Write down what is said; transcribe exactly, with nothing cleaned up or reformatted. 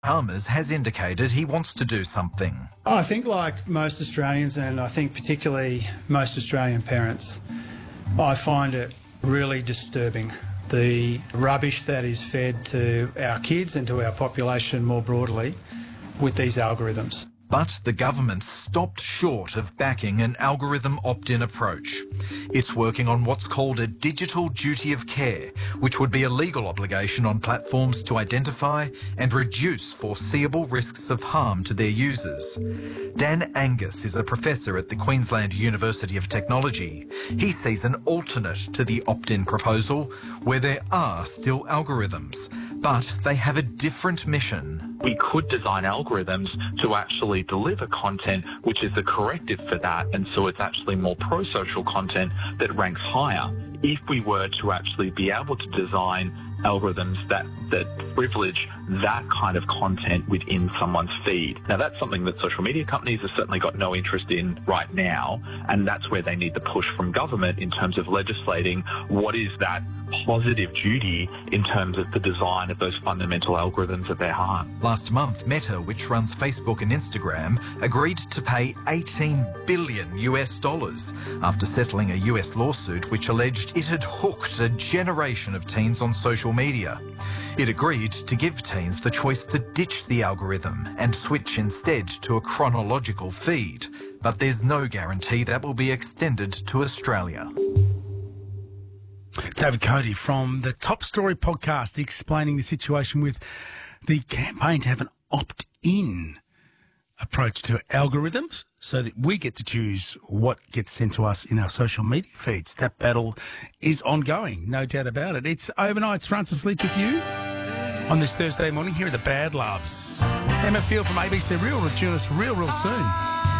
Chalmers has indicated he wants to do something. I think like most Australians, and I think particularly most Australian parents, I find it really disturbing, the rubbish that is fed to our kids and to our population more broadly with these algorithms. But the government stopped short of backing an algorithm opt-in approach. It's working on what's called a digital duty of care, which would be a legal obligation on platforms to identify and reduce foreseeable risks of harm to their users. Dan Angus is a professor at the Queensland University of Technology. He sees an alternate to the opt-in proposal where there are still algorithms, but they have a different mission. We could design algorithms to actually deliver content which is the corrective for that, and so it's actually more pro-social content that ranks higher. If we were to actually be able to design algorithms that, that privilege that kind of content within someone's feed. Now, that's something that social media companies have certainly got no interest in right now, and that's where they need the push from government in terms of legislating what is that positive duty in terms of the design of those fundamental algorithms at their heart. Last month, Meta, which runs Facebook and Instagram, agreed to pay eighteen billion US dollars after settling a U S lawsuit which alleged it had hooked a generation of teens on social media. It agreed to give teens the choice to ditch the algorithm and switch instead to a chronological feed, but there's no guarantee that will be extended to Australia. David Cody from the Top Story podcast explaining the situation with the campaign to have an opt-in approach to algorithms so that we get to choose what gets sent to us in our social media feeds. That battle is ongoing, no doubt about it. It's Overnights. Francis Leach with you on this Thursday morning here at the Bad Loves. Emma Field from A B C Real will join us real, real soon.